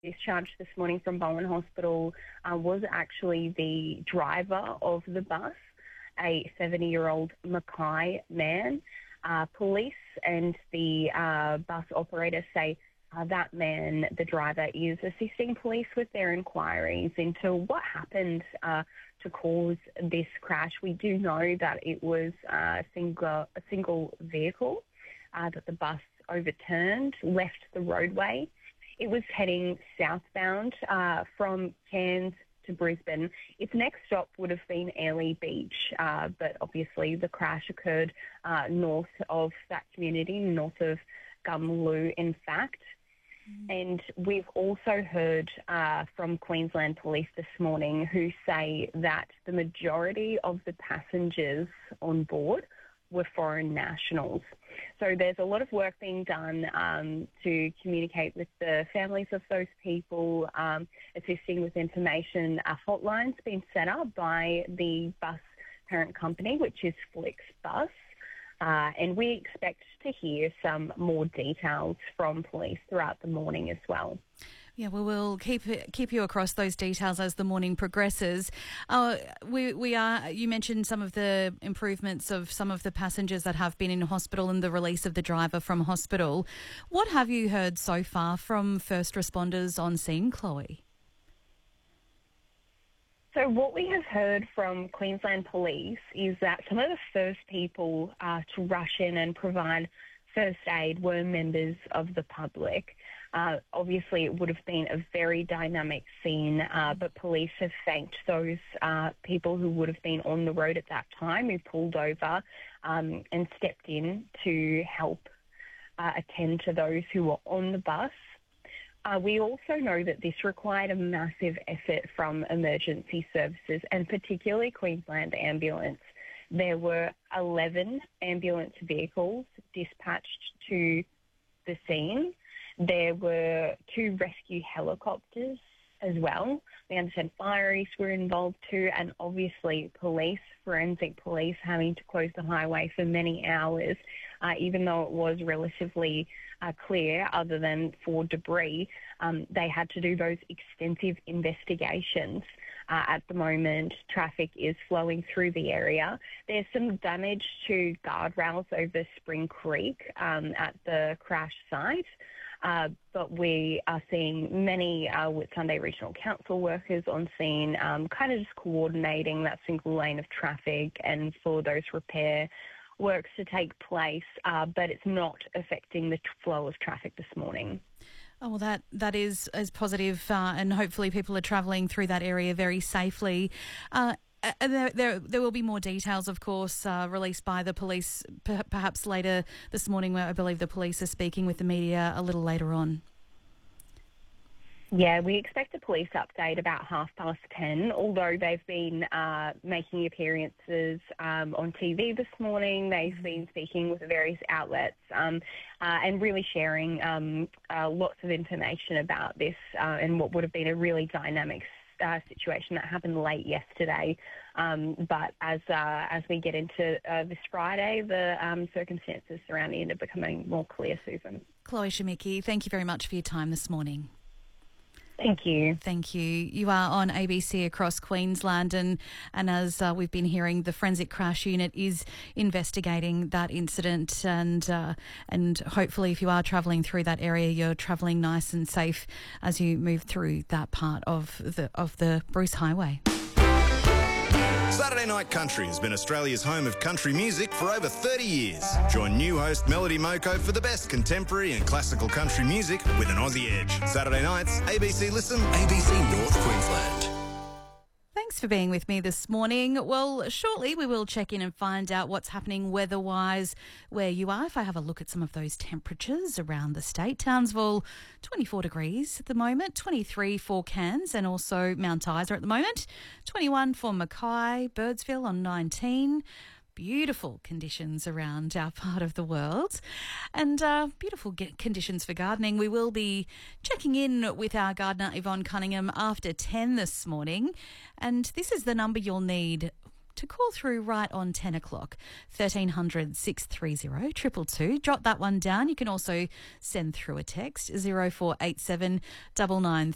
discharged this morning from Bowen Hospital was actually the driver of the bus, a 70-year-old Mackay man. Police and the bus operator say that man, the driver, is assisting police with their inquiries into what happened to cause this crash. We do know that it was a single vehicle that the bus overturned, left the roadway. It was heading southbound from Cairns to Brisbane. Its next stop would have been Airlie Beach, but obviously the crash occurred north of that community, north of Gumloo, in fact. And we've also heard from Queensland Police this morning who say that the majority of the passengers on board were foreign nationals. So there's a lot of work being done to communicate with the families of those people, assisting with information. A hotline's been set up by the bus parent company, which is FlixBus. And we expect to hear some more details from police throughout the morning as well. Yeah, well, we'll keep you across those details as the morning progresses. You mentioned some of the improvements of some of the passengers that have been in hospital and the release of the driver from hospital. What have you heard so far from first responders on scene, Chloe? So what we have heard from Queensland Police is that some of the first people to rush in and provide first aid were members of the public. Obviously, it would have been a very dynamic scene, but police have thanked those people who would have been on the road at that time, who pulled over and stepped in to help attend to those who were on the bus. We also know that this required a massive effort from emergency services and particularly Queensland Ambulance. There were 11 ambulance vehicles dispatched to the scene. There were 2 rescue helicopters as well. We understand fireys were involved too, and obviously police, forensic police, having to close the highway for many hours, even though it was relatively clear other than for debris. They had to do those extensive investigations. At the moment, traffic is flowing through the area. There's some damage to guardrails over Spring Creek at the crash site. But we are seeing many Whitsunday Regional Council workers on scene, kind of just coordinating that single lane of traffic and for those repair works to take place, but it's not affecting the flow of traffic this morning. Oh, well, that is positive, and hopefully people are travelling through that area very safely. There will be more details, of course, released by the police perhaps later this morning, where I believe the police are speaking with the media a little later on. Yeah, we expect a police update about 10:30, although they've been making appearances on TV this morning. They've been speaking with various outlets and really sharing lots of information about this and what would have been a really dynamic situation that happened late yesterday. But as we get into this Friday, the circumstances surrounding it are becoming more clear, Susan. Chloe Shimicki, thank you very much for your time this morning. Thank you. Thank you. You are on ABC across Queensland, and as we've been hearing, the Forensic Crash Unit is investigating that incident, and hopefully, if you are travelling through that area, you're travelling nice and safe as you move through that part of the Bruce Highway. Saturday Night Country has been Australia's home of country music for over 30 years. Join new host Melody Moko for the best contemporary and classical country music with an Aussie edge. Saturday nights, ABC Listen, ABC North Queensland. Thanks for being with me this morning. Well, shortly we will check in and find out what's happening weather-wise where you are. If I have a look at some of those temperatures around the state, Townsville 24 degrees at the moment, 23 for Cairns and also Mount Isa at the moment, 21 for Mackay, Birdsville on 19. Beautiful conditions around our part of the world and beautiful conditions for gardening. We will be checking in with our gardener Yvonne Cunningham after 10 this morning, and this is the number you'll need to call through right on 10 o'clock, 1300 630 222. Jot that one down. You can also send through a text, 0487 99